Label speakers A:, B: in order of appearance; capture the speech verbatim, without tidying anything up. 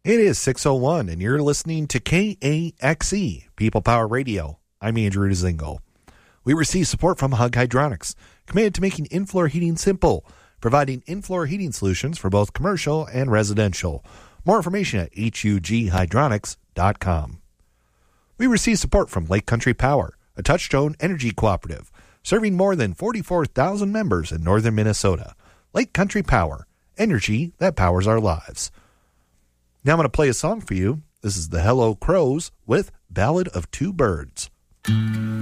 A: It is six oh one, and you're listening to K A X E, People Power Radio. I'm Andrew Zingle. We receive support from Hug Hydronics, committed to making in-floor heating simple, providing in-floor heating solutions for both commercial and residential. More information at hug hydronics dot com. We receive support from Lake Country Power, a Touchstone energy cooperative, serving more than forty-four thousand members in northern Minnesota. Lake Country Power, energy that powers our lives. Now I'm going to play a song for you. This is the Hello Crows with Ballad of Two Birds.
B: Thank